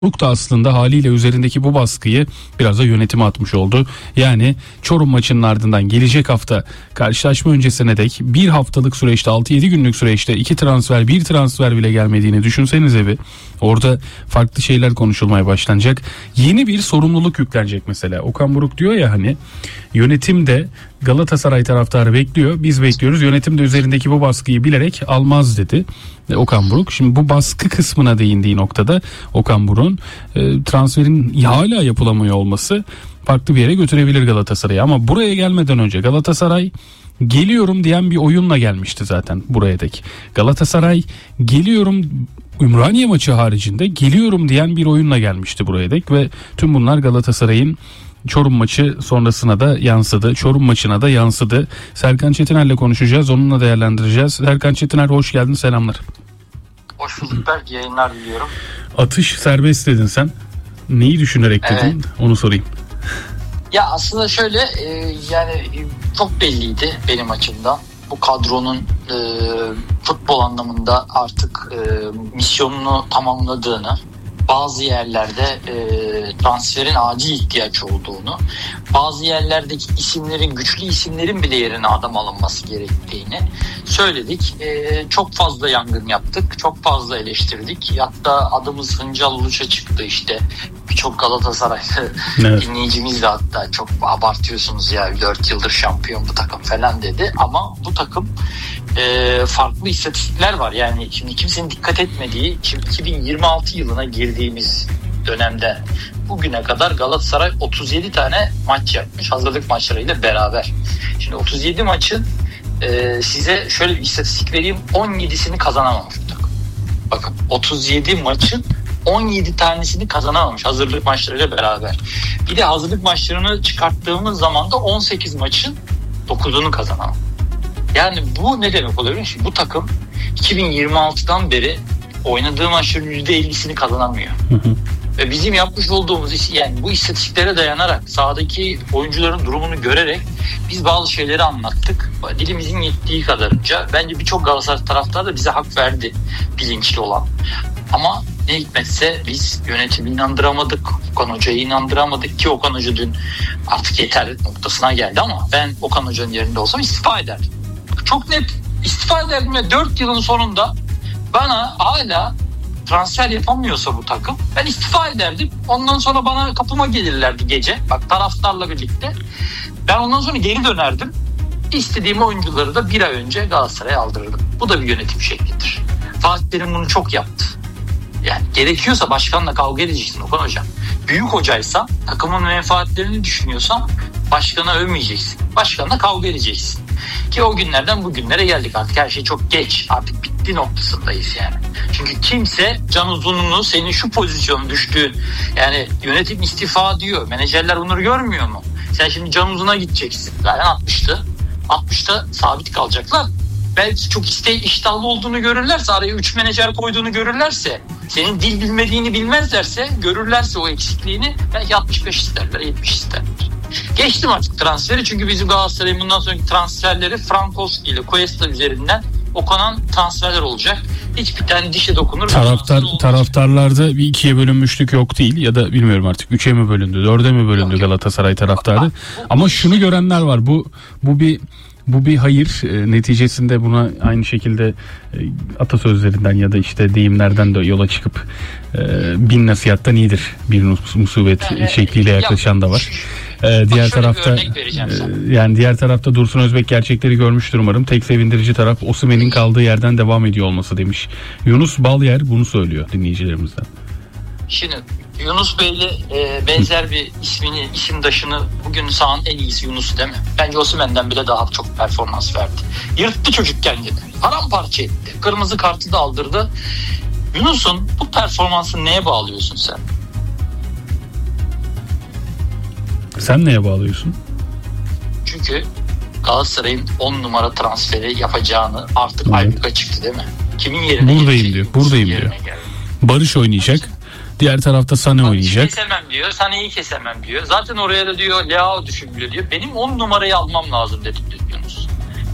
Okan Buruk da aslında haliyle üzerindeki bu baskıyı biraz da yönetime atmış oldu. Yani Çorum maçının ardından gelecek hafta karşılaşma öncesine dek bir haftalık süreçte 6-7 günlük süreçte 2 transfer 1 transfer bile gelmediğini düşünsenize bir. Orada farklı şeyler konuşulmaya başlanacak. Yeni bir sorumluluk yüklenecek mesela. Okan Buruk diyor ya hani yönetim de Galatasaray taraftarı bekliyor. Biz bekliyoruz. Yönetim de üzerindeki bu baskıyı bilerek almaz dedi Okan Buruk. Şimdi bu baskı kısmına değindiği noktada Okan Buruk'un transferin hala yapılamıyor olması farklı bir yere götürebilir Galatasaray'ı. Ama buraya gelmeden önce Galatasaray geliyorum diyen bir oyunla gelmişti zaten buraya dek. Galatasaray geliyorum Ümraniye maçı haricinde geliyorum diyen bir oyunla gelmişti buraya dek ve tüm bunlar Galatasaray'ın Çorum maçı sonrasına da yansıdı. Çorum maçına da yansıdı. Serkan Çetiner'le konuşacağız. Onunla değerlendireceğiz. Serkan Çetiner hoş geldin. Selamlar. Hoş bulduk Berk. Yayınlar diliyorum. Atış serbest dedin sen. Neyi düşünerek dedin? Evet. Onu sorayım. Ya aslında şöyle yani çok belliydi benim açımdan. Bu kadronun futbol anlamında artık misyonunu tamamladığını, bazı yerlerde transferin acil ihtiyaç olduğunu, bazı yerlerdeki isimlerin, güçlü isimlerin bile yerine adam alınması gerektiğini söyledik. Çok fazla yangın yaptık, çok fazla eleştirdik. Hatta adımız Hıncal Uluç'a çıktı işte. Birçok Galatasaraylı evet. Dinleyicimiz de hatta çok abartıyorsunuz ya 4 yıldır şampiyon bu takım falan dedi. Ama bu takım farklı istatistikler var. Yani şimdi kimsenin dikkat etmediği 2026 yılına girdiğimiz dönemde bugüne kadar Galatasaray 37 tane maç yapmış. Hazırlık maçlarıyla beraber. Şimdi 37 maçın size şöyle bir istatistik vereyim. 17'sini kazanamamış bu takım. Bakın 37 maçın 17 tanesini kazanamamış hazırlık maçlarıyla beraber. Bir de hazırlık maçlarını çıkarttığımız zaman da 18 maçın 9'unu kazanamamış. Yani bu ne demek oluyor? Şimdi bu takım 2026'dan beri oynadığı maçların %50'sini kazanamıyor. Ve bizim yapmış olduğumuz iş, yani bu istatistiklere dayanarak sahadaki oyuncuların durumunu görerek biz bazı şeyleri anlattık. Dilimizin yettiği kadarınca bence birçok Galatasaray taraftarı da bize hak verdi, bilinçli olan. Ama ne hikmetse biz yönetimi inandıramadık, Okan Hoca'yı inandıramadık ki Okan Hoca dün artık yeter noktasına geldi ama ben Okan Hoca'nın yerinde olsam istifa ederdim. Çok net istifa ederdim ve 4 yılın sonunda bana hala transfer yapamıyorsa bu takım ben istifa ederdim. Ondan sonra bana kapıma gelirlerdi gece. Bak taraftarla birlikte. Ben ondan sonra geri dönerdim. İstediğim oyuncuları da bir ay önce Galatasaray'a aldırırdım. Bu da bir yönetim şeklidir. Fatih Terim bunu çok yaptı. Yani gerekiyorsa başkanla kavga edeceksin Okan Hocam. Büyük hocaysan, takımın menfaatlerini düşünüyorsan başkana övmeyeceksin. Başkanla kavga edeceksin. Ki o günlerden bugünlere geldik artık. Her şey çok geç. Artık bitti noktasındayız yani. Çünkü kimse can uzunluğunu senin şu pozisyona düştüğün, yani yönetim istifa diyor. Menajerler bunları görmüyor mu? Sen şimdi can uzuna gideceksin. Zaten 60'ta sabit kalacaklar. Belki çok iştahlı olduğunu görürlerse, araya 3 menajer koyduğunu görürlerse, senin dil bilmediğini bilmezlerse, görürlerse o eksikliğini belki 65 isterler, 70 isterler. Geçtim artık transferi çünkü bizim Galatasaray'ın bundan sonraki transferleri Frankowski ile Cuesta üzerinden okunan transferler olacak. Hiçbir tane dişe dokunur. Taraftarlarda bir ikiye bölünmüşlük yok değil ya da bilmiyorum artık 3'e mi bölündü, 4'e mi bölündü Galatasaray taraftarı. Ama şunu görenler var, bu bir hayır, neticesinde buna aynı şekilde atasözlerinden ya da işte deyimlerden de yola çıkıp bin nasihattan iyidir bir musibet şekliyle yaklaşan da var. Diğer tarafta Dursun Özbek gerçekleri görmüştür umarım. Tek sevindirici taraf Osimhen'in kaldığı yerden devam ediyor olması demiş. Yunus Balyer bunu söylüyor dinleyicilerimizden. Şimdi Yunus Bey'le benzer bir isimdaşını bugün sahanın en iyisi Yunus değil mi? Bence Osimhen'den bile daha çok performans verdi. Yırttı çocuk kendini. Paramparça etti. Kırmızı kartı da aldırdı. Yunus'un bu performansını neye bağlıyorsun sen? Sen neye bağlıyorsun? Çünkü Galatasaray'ın 10 numara transferi yapacağını artık ayyuka çıktı değil mi? Kimin yerine Buradayım diyor. Barış oynayacak. Diğer tarafta Sané oynayacak. Kesemem diyor. Sané'yi kesemem diyor. Zaten oraya da diyor Leao düşünülüyor diyor. Benim 10 numarayı almam lazım dedi Yunus.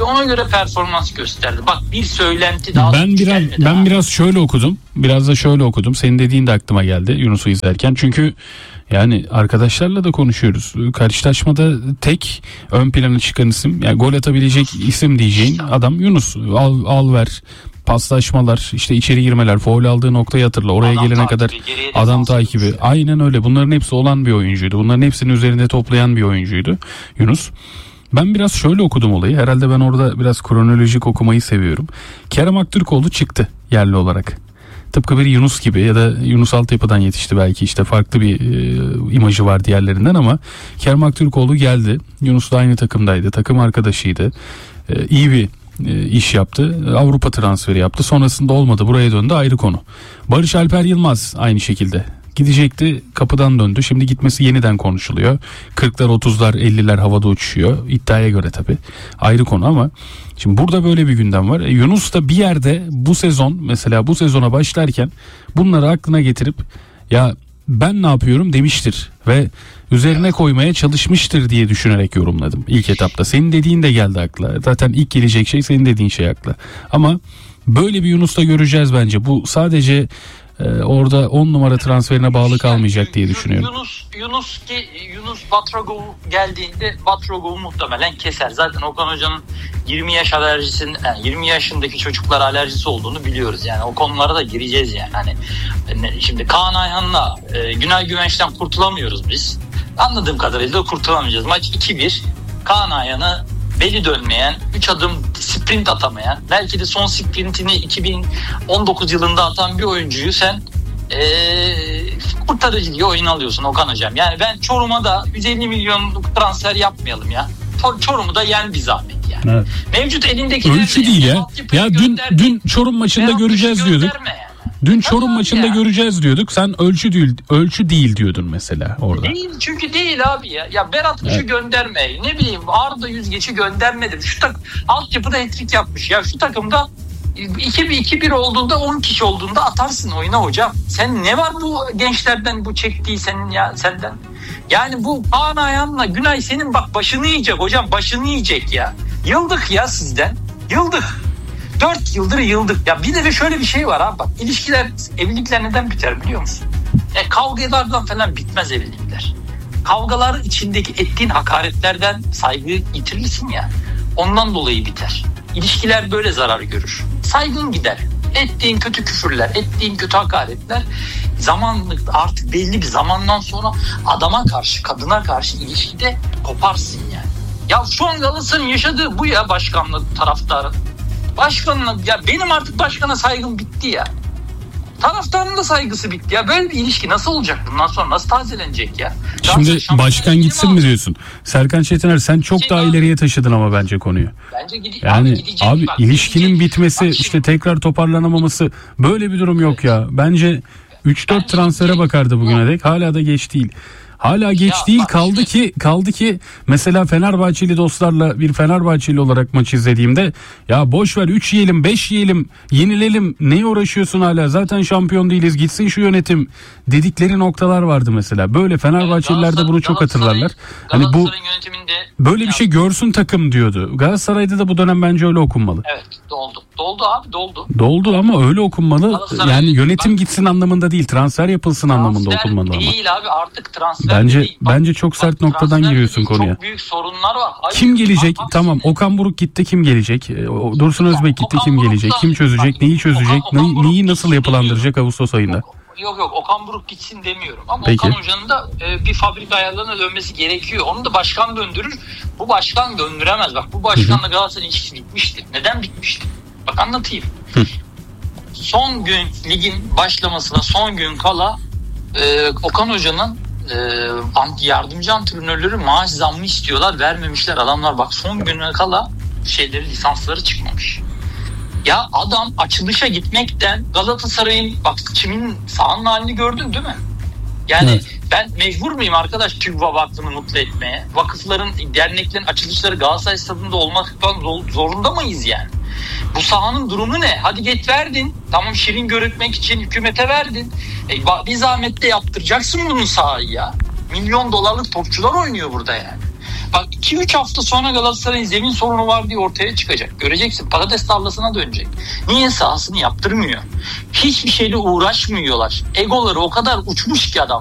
ve ona göre performans gösterdi. Bak bir söylenti daha. Ben biraz şöyle okudum. Biraz da şöyle okudum. Senin dediğin de aklıma geldi Yunus'u izlerken. Çünkü yani arkadaşlarla da konuşuyoruz. Karşılaşmada tek ön plana çıkan isim, yani gol atabilecek isim diyeceğin adam Yunus. Al ver, paslaşmalar, işte içeri girmeler, faul aldığı noktayı hatırla. Oraya adam gelene takibi, kadar adam takibi. Aynen öyle. Bunların hepsi olan bir oyuncuydu. Bunların hepsini üzerinde toplayan bir oyuncuydu Yunus. Ben biraz şöyle okudum olayı. Herhalde ben orada biraz kronolojik okumayı seviyorum. Kerem Aktürkoğlu çıktı yerli olarak. Tıpkı bir Yunus gibi, ya da Yunus altyapıdan yetişti belki, işte farklı bir imajı var diğerlerinden, ama Kerem Aktürkoğlu geldi. Yunus da aynı takımdaydı. Takım arkadaşıydı. İyi bir iş yaptı. Avrupa transferi yaptı. Sonrasında olmadı. Buraya döndü, ayrı konu. Barış Alper Yılmaz aynı şekilde. Gidecekti, kapıdan döndü. Şimdi gitmesi yeniden konuşuluyor. 40'lar 30'lar 50'ler havada uçuşuyor. İddiaya göre tabii. Ayrı konu, ama şimdi burada böyle bir gündem var. Yunus da bir yerde bu sezon, mesela bu sezona başlarken bunları aklına getirip ya ben ne yapıyorum demiştir ve üzerine koymaya çalışmıştır diye düşünerek yorumladım ilk etapta. Senin dediğin de geldi akla. Zaten ilk gelecek şey senin dediğin şey akla. Ama böyle bir Yunus da göreceğiz bence. Bu sadece orada 10 numara transferine bağlı kalmayacak diye düşünüyorum. Yunus Batragov geldiğinde Batragov'u muhtemelen keser. Zaten Okan Hoca'nın 20 yaş alerjisinin, yani 20 yaşındaki çocuklara alerjisi olduğunu biliyoruz. Yani o konulara da gireceğiz yani. Hani şimdi Kaan Ayhan'la Günay Güvenç'ten kurtulamıyoruz biz. Anladığım kadarıyla da kurtulamayacağız. Maç 2-1. Kaan Ayhan'ı beli dönmeyen, 3 adım sprint atamayan, belki de son sprintini 2019 yılında atan bir oyuncuyu sen kurtarıcı diye oyun alıyorsun Okan Hocam. Yani ben Çorum'a da 150 milyonluk transfer yapmayalım ya. Çorum'u da yen bir zahmet yani. Evet. Mevcut elindeki ölçü değil ya. Ya dün Çorum maçında göreceğiz diyorduk. Dün Çorum maçında göreceğiz diyorduk. Sen ölçü değil diyordun mesela orada. Değil, çünkü değil abi ya. Ya Berat Kuş'u gönderme. Ne bileyim Arda Yüzgeç'i göndermedim. Şu altyapıda hat-trick yapmış. Ya şu takımda 2-1 olduğunda 10 kişi olduğunda atarsın oyuna hocam. Sen ne var bu gençlerden bu çektiği senin ya senden? Yani bu Kaan Ayhan'la Günay senin bak başını yiyecek hocam, başını yiyecek ya. Yıldık ya sizden. Yıldık. 4 yıldır yıldık. Ya bir de şöyle bir şey var abi bak. İlişkiler, evlilikler neden biter biliyor musun? Kavgalardan falan bitmez evlilikler. Kavgalar içindeki ettiğin hakaretlerden saygı yitirirsin ya. Ondan dolayı biter. İlişkiler böyle zarar görür. Saygın gider. Ettiğin kötü küfürler, ettiğin kötü hakaretler zamanlık, artık belli bir zamandan sonra adama karşı, kadına karşı ilişkide koparsın yani. Ya şu an Galatasaray'ın yaşadığı bu ya, başkanla taraftarın. Başkanına, ya benim artık başkana saygım bitti ya. Taraftarın da saygısı bitti ya. Böyle bir ilişki nasıl olacak bundan sonra? Nasıl tazelenecek ya? Şimdi başkan gitsin mi diyorsun? Serkan Çetiner, sen çok daha ileriye taşıdın ama bence konuyu. Bence yani abi ilişkinin bitmesi, işte tekrar toparlanamaması, böyle bir durum yok ya. Bence 3-4 transfere bakardı bugüne dek. Hala da geç değil. Hala geç değil, kaldı ki mesela Fenerbahçeli dostlarla, bir Fenerbahçeli olarak maç izlediğimde ya boş ver 3 yiyelim 5 yiyelim yenilelim, neye uğraşıyorsun hala, zaten şampiyon değiliz, gitsin şu yönetim dedikleri noktalar vardı mesela. Böyle Fenerbahçeliler de bunu çok hatırlarlar. Hani bu böyle bir şey görsün takım diyordu. Galatasaray'da da bu dönem bence öyle okunmalı. Evet, doldu abi, doldu. Doldu ama öyle okunmalı. Yani yönetim gitsin anlamında değil, transfer yapılsın anlamında okunmalı ama. Değil abi, artık transfer Bence çok sert noktadan giriyorsun konuya. Çok büyük sorunlar var. Hayır, kim gelecek? Tamam, Okan Buruk gitti, kim gelecek? Dursun Özbek gitti, kim gelecek? Kim çözecek? Neyi çözecek? Neyi nasıl yapılandıracak Ağustos ayında? Yok Okan Buruk gitsin demiyorum ama peki. Okan Hoca'nın da bir fabrika ayarlarına dönmesi gerekiyor. Onu da başkan döndürür. Bu başkan döndüremez. Bak bu başkanla Galatasaray ilişkisi bitmiştir. Neden bitmiştir? Bak anlatayım. Son gün, ligin başlamasına son gün kala Okan Hoca'nın yardımcı antrenörleri maaş zammı istiyorlar, vermemişler adamlar. Bak son güne kala lisansları çıkmamış. Ya adam açılışa gitmekten, Galatasaray'ın bak çimin sahanın halini gördün değil mi? Yani evet. Ben mecbur muyum arkadaş TÜGVA Vakfı'nı mutlu etmeye? Vakıfların, derneklerin açılışları Galatasaray stadında olmaktan zorunda mıyız yani? Bu sahanın durumu ne? Hadi git verdin. Tamam, şirin görükmek için hükümete verdin. Bir zahmet de yaptıracaksın bunun sahayı ya. $1 milyon topçular oynuyor burada yani. Bak 2-3 hafta sonra Galatasaray'ın zemin sorunu var diye ortaya çıkacak. Göreceksin, patates tarlasına dönecek. Niye? Sahasını yaptırmıyor. Hiçbir şeyle uğraşmıyorlar. Egoları o kadar uçmuş ki adam.